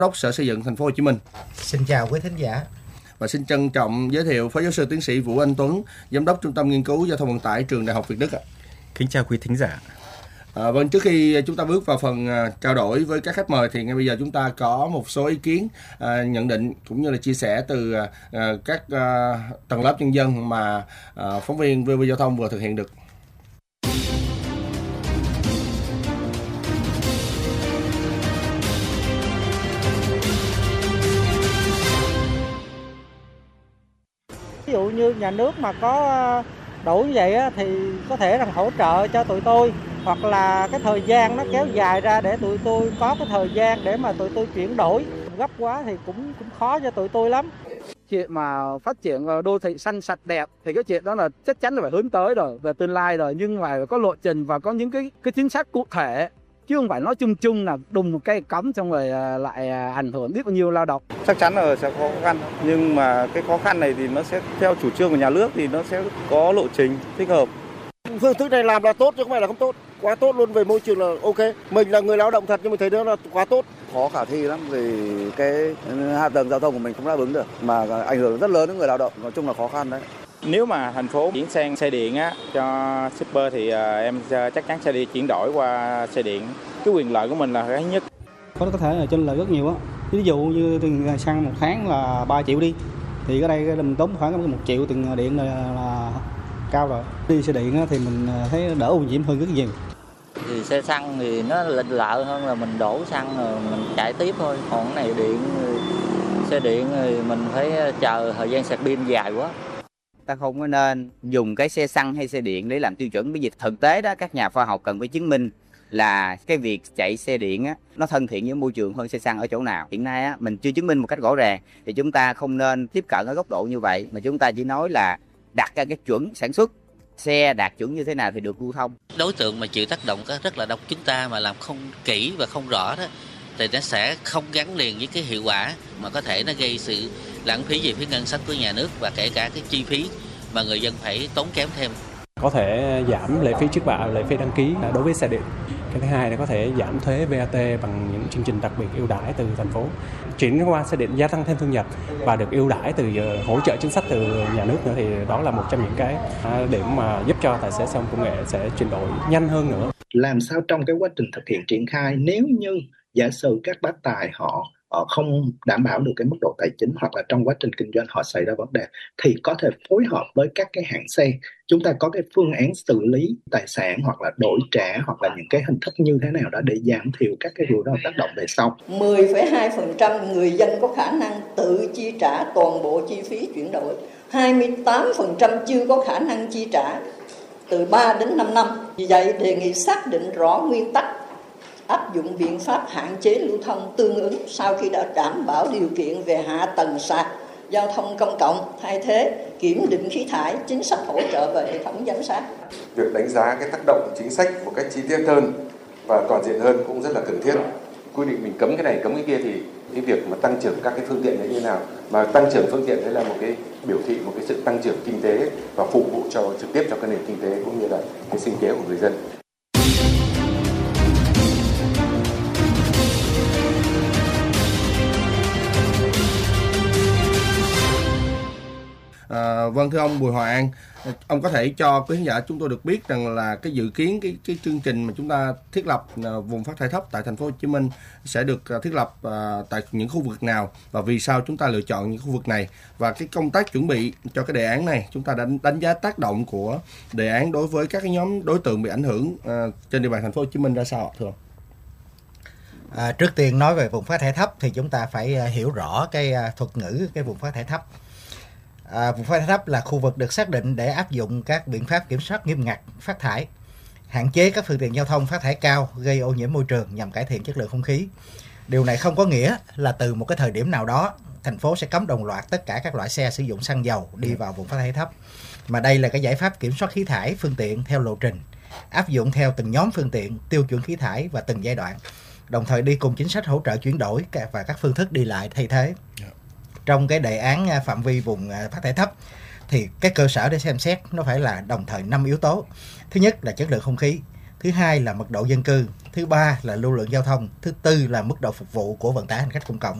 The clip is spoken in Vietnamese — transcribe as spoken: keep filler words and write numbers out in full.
đốc Sở Xây dựng Thành phố Hồ Chí Minh. Xin chào quý thính giả. Và xin trân trọng giới thiệu Phó Giáo sư Tiến sĩ Vũ Anh Tuấn, Giám đốc Trung tâm Nghiên cứu Giao thông Vận tải Trường Đại học Việt Đức ạ. Kính chào quý thính giả. À, vâng, trước khi chúng ta bước vào phần uh, trao đổi với các khách mời thì ngay bây giờ chúng ta có một số ý kiến, uh, nhận định cũng như là chia sẻ từ uh, các uh, tầng lớp nhân dân mà uh, phóng viên vê o vê Giao thông vừa thực hiện được. Ví dụ như nhà nước mà có đủ như vậy thì có thể rằng hỗ trợ cho tụi tôi, hoặc là cái thời gian nó kéo dài ra để tụi tôi có cái thời gian để mà tụi tôi chuyển đổi. Gấp quá thì cũng cũng khó cho tụi tôi lắm. Chuyện mà phát triển đô thị xanh sạch đẹp thì cái chuyện đó là chắc chắn là phải hướng tới rồi, về tương lai rồi, nhưng mà có lộ trình và có những cái cái chính sách cụ thể, chứ không phải nói chung chung là đùng một cây cắm xong rồi lại ảnh hưởng biết bao nhiêu lao động. Chắc chắn là sẽ có khó khăn, nhưng mà cái khó khăn này thì nó sẽ theo chủ trương của nhà nước thì nó sẽ có lộ trình thích hợp. Phương thức này làm là tốt chứ không phải là không tốt, quá tốt luôn, về môi trường là ok. Mình là người lao động thật nhưng mình thấy đó là quá tốt. Khó khả thi lắm vì cái hạ tầng giao thông của mình không đáp ứng được, mà ảnh hưởng rất lớn đến người lao động, nói chung là khó khăn đấy. Nếu mà thành phố chuyển sang xe điện á cho shipper thì em chắc chắn sẽ đi chuyển đổi qua xe điện. Cái quyền lợi của mình là cái nhất. Có có thể là chênh lệch rất nhiều á. Ví dụ như tiền xăng một tháng là ba triệu đi, thì ở đây mình tốn khoảng một triệu tiền điện là, là cao rồi. Đi xe điện á thì mình thấy đỡ ô nhiễm hơn rất nhiều. Thì xe xăng thì nó lệch lợi hơn là mình đổ xăng rồi mình chạy tiếp thôi. Còn cái này điện, xe điện thì mình phải chờ thời gian sạc pin dài quá. Ta không có nên dùng cái xe xăng hay xe điện để làm tiêu chuẩn, bởi vì thực tế đó các nhà khoa học cần phải chứng minh là cái việc chạy xe điện á nó thân thiện với môi trường hơn xe xăng ở chỗ nào. Hiện nay á mình chưa chứng minh một cách rõ ràng thì chúng ta không nên tiếp cận ở góc độ như vậy, mà chúng ta chỉ nói là đặt ra cái chuẩn sản xuất, xe đạt chuẩn như thế nào thì được lưu thông. Đối tượng mà chịu tác động rất là đông, chúng ta mà làm không kỹ và không rõ đó thì nó sẽ không gắn liền với cái hiệu quả, mà có thể nó gây sự lãng phí về phía ngân sách của nhà nước và kể cả cái chi phí mà người dân phải tốn kém thêm. Có thể giảm lệ phí trước bạ, lệ phí đăng ký đối với xe điện. Cái thứ hai là có thể giảm thuế vê a tê bằng những chương trình đặc biệt ưu đãi từ thành phố. Chuyển qua xe điện gia tăng thêm thu nhập và được ưu đãi từ hỗ trợ chính sách từ nhà nước nữa, thì đó là một trong những cái điểm mà giúp cho tài xế xe ôm công nghệ sẽ chuyển đổi nhanh hơn nữa. Làm sao trong cái quá trình thực hiện triển khai, nếu như giả sử các bác tài họ họ không đảm bảo được cái mức độ tài chính, hoặc là trong quá trình kinh doanh họ xảy ra vấn đề, thì có thể phối hợp với các cái hãng xe. Chúng ta có cái phương án xử lý tài sản hoặc là đổi trả hoặc là những cái hình thức như thế nào đó để giảm thiểu các cái rủi ro tác động về sau. mười phẩy hai phần trăm người dân có khả năng tự chi trả toàn bộ chi phí chuyển đổi. hai mươi tám phần trăm chưa có khả năng chi trả từ ba đến năm năm. Vì vậy đề nghị xác định rõ nguyên tắc, áp dụng biện pháp hạn chế lưu thông tương ứng sau khi đã đảm bảo điều kiện về hạ tầng sạc, giao thông công cộng, thay thế, kiểm định khí thải, chính sách hỗ trợ và hệ thống giám sát. Việc đánh giá cái tác động chính sách một cách chi tiết hơn và toàn diện hơn cũng rất là cần thiết. Quy định mình cấm cái này, cấm cái kia thì cái việc mà tăng trưởng các cái phương tiện đấy như thế nào, mà tăng trưởng phương tiện đấy là một cái biểu thị một cái sự tăng trưởng kinh tế và phục vụ cho trực tiếp cho cái nền kinh tế cũng như là cái sinh kế của người dân. À, vâng, thưa ông Bùi Hòa An, ông có thể cho quý khán giả chúng tôi được biết rằng là cái dự kiến cái cái chương trình mà chúng ta thiết lập uh, vùng phát thải thấp tại thành phố Hồ Chí Minh sẽ được uh, thiết lập uh, tại những khu vực nào, và vì sao chúng ta lựa chọn những khu vực này, và cái công tác chuẩn bị cho cái đề án này chúng ta đánh đánh giá tác động của đề án đối với các cái nhóm đối tượng bị ảnh hưởng uh, trên địa bàn thành phố Hồ Chí Minh ra sao thưa ông? À, trước tiên nói về vùng phát thải thấp thì chúng ta phải uh, hiểu rõ cái uh, thuật ngữ cái vùng phát thải thấp. À, vùng phát thải thấp là khu vực được xác định để áp dụng các biện pháp kiểm soát nghiêm ngặt phát thải, hạn chế các phương tiện giao thông phát thải cao gây ô nhiễm môi trường nhằm cải thiện chất lượng không khí. Điều này không có nghĩa là từ một cái thời điểm nào đó thành phố sẽ cấm đồng loạt tất cả các loại xe sử dụng xăng dầu đi vào vùng phát thải thấp, mà đây là cái giải pháp kiểm soát khí thải phương tiện theo lộ trình, áp dụng theo từng nhóm phương tiện, tiêu chuẩn khí thải và từng giai đoạn, đồng thời đi cùng chính sách hỗ trợ chuyển đổi và các phương thức đi lại thay thế. Trong cái đề án phạm vi vùng phát thải thấp thì cái cơ sở để xem xét nó phải là đồng thời năm yếu tố. Thứ nhất là chất lượng không khí, thứ hai là mật độ dân cư, thứ ba là lưu lượng giao thông, thứ tư là mức độ phục vụ của vận tải hành khách công cộng.